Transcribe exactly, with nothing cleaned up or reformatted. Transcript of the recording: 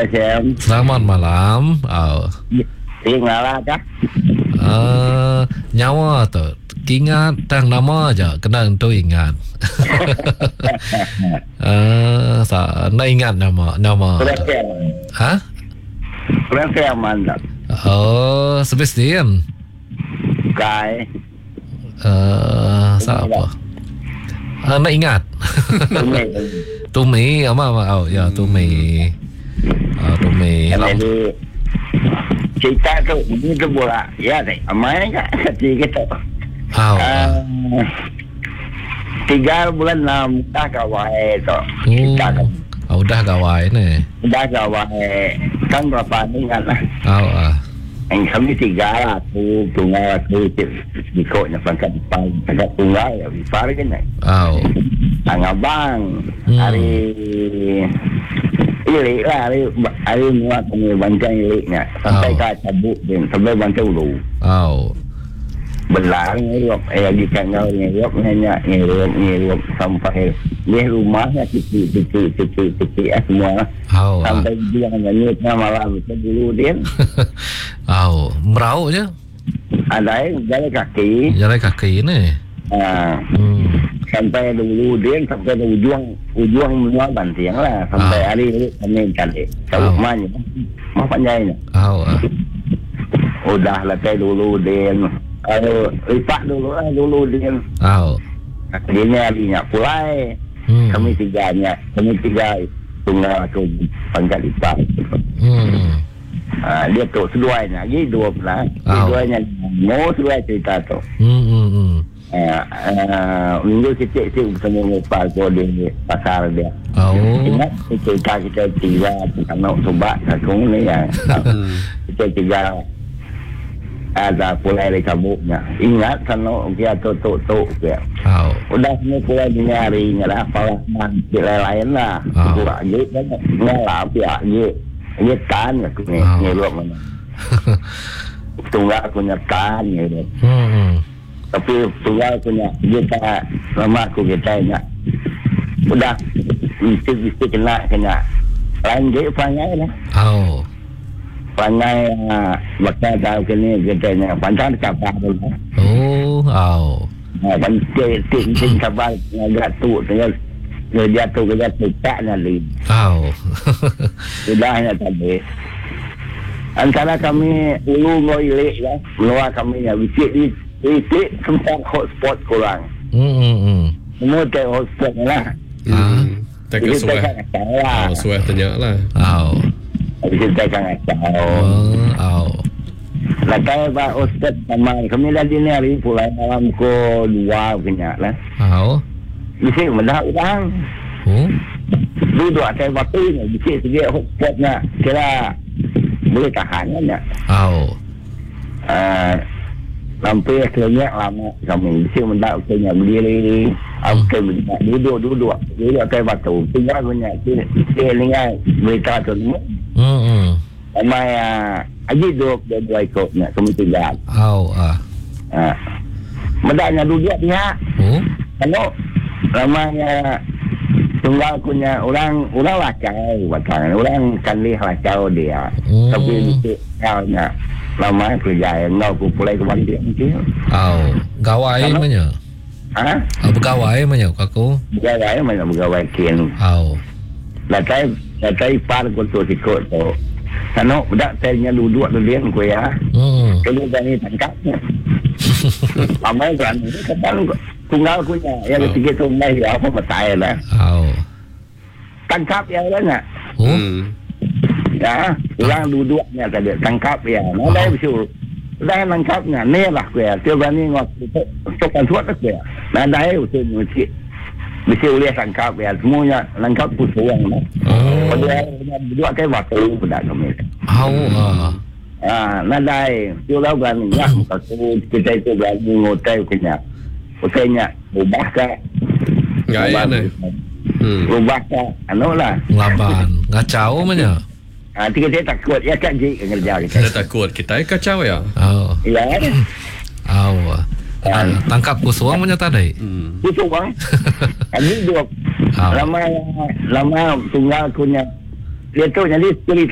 Sam. Selamat malam. Oh. Tiếng là chắc. Uh, nyawa tu. Ingat tang nama aja, kena tu ingat. uh, sa, nak ingat nama, nama. Hah? Kurang saya mana? Oh, Sebastian. Kai. Uh, sa apa? Uh, nak ingat. Tumi, apa apa? Oh, ya, Tumi. Uh, Tumi. Jadi cerita tu ini tu bola. Ya, deh. Amai kan? Cerita tu. Oh, uh, tiga bulan enam dah kawai tu. Oh, oh dah kawai ni. Dah kawai. Kan berapa ni kan lah. Oh, ah. Yang kami tiga lah. Aku tunggal aku ikutnya pangkat depan. Pangkat tunggal ya. Bifar kan ni. Oh. Ang abang. Hmm. Hari ilik lah. Hari hari muat kami bancang iliknya. Sampai Oh. kat cabut din. Sampai bancang ulu. Oh. Belang ngerup, eh lagi kat ngau ngerup, nyanyak ngerup, ngerup sampai ni rumahnya kecil, kecil, kecil, kecil, semua. Oh. Sampai dia nyanyi malam itu dulu dia. Oh, merau je. Ada yang jalan kaki. Jalan kaki ni. Ah, Hmm. sampai dulu dia sampai di ujung ujung menua bantiang lah. Sampai Ah. hari ini kami cari. Oh. Kalau mana, mau panjangnya. Oh. Ah. Udah lah saya dulu dia. Kalau lipat dulu lah dulu dia. Oh. Dia harinya pulai. Hmm. Kami tiganya, kami tiga tunggal aku pangkat lipat. Hmm. Uh, dia tu seduanya lagi dua belas. Oh. Seduanya mau seduai cerita tu. Hmm. Hmm. Hmm. Uh, uh, minggu kecil tu bertemu lupa aku di pasar dia. Oh. Ingat cerita kita tiga anak sobat aku ni yang kita tiga ada pulai dari kabutnya. Ingat sana dia tutup-tutup dia. Oh. Udah ni pulai nyari nyala apalah nanti lain lah. Oh. Kurang je kan nyala pihak je. Dia tan aku ni Oh. nyeluak mana. Tunggal aku nyetan gitu. Hmm. Tapi tunggal aku nyak dia tak lama aku kita nyak. Udah mesti-mesti kena kena. Lain je panjang lah. Oh. Panjang uh, bakal tahu kini kita nyak panjang kapal dulu. Oh. Oh. Nah, panjang ting-ting kapal agak tu tinggal dia jatuh ke jatuh tak nyali. Oh. Sudahnya tadi. Antara kami ulu ngoilik ya, luar kami ya, bisik di bisik sempat hotspot kurang. Hmm. Hmm. Hmm. Semua tak hotspot lah. Ah. Tak ke suai. Salah. Oh, suai tanya lah. Oh. Bisik tak kan tahu. Oh. Oh. Lakai ba hotspot sama kami dah di hari pulai malam ko dua punya lah. Oh. Bisik mendah orang. Oh. Duduk atas batu ni, bisik sedia hotspotnya. Kira boleh tahan kan ya. Oh. Uh, sampai akhirnya lama kami mesti mendak akhirnya berdiri aku hmm. duduk duduk duduk atas batu tinggal punya dia dengar berita tu Hmm. Hmm. sama uh, aji duduk dua ikutnya kami tinggal Oh. Ah. uh, mendaknya duduk dia Oh. kalau namanya tunggal punya orang orang lacau batang orang kanlih lacau dia Hmm. tapi dia lama kerja yang aku pulai kembali dia mungkin. Oh. Gawai mana? Ha? Oh, pegawai mana aku? Pegawai mana pegawai kian. Oh. Latai latai par ko tu sikot tu. Sano budak saya duduk tu dia ko ya. Hmm. Kalau bani tangkapnya. Amai kan ni kadang tunggal punya yang ketiga tu mai ya apa matai lah. Oh. Tangkap ya lah. Oh. Hmm. Ya, orang duduknya tadi tangkap ya. Nah, dah betul. Dah tangkapnya, ni lah kuya. Tiap ni ngok sokan suat tak kuya. Nah, dah betul mesti mesti boleh tangkap ya. Semuanya tangkap pusuang lah. Oh. Dia dua kali waktu pada kami. Oh. Ah. Ah, nah dah. Tiap lagu kan ya. Kalau kita itu berani ngotai punya. Hotelnya ubah ke? Gaya ni. Hmm. Ubah ke? Anu lah. Laban. Ngacau mana? Ah, tiga saya takut ya kan je kerja kita. Kita takut kita kacau ya. Oh. Ya. Oh. Ah, tangkap kusuang mana tadi? Hmm. Itu bang. Ini dua. Oh. Lama lama tunggal punya. Dia tu jadi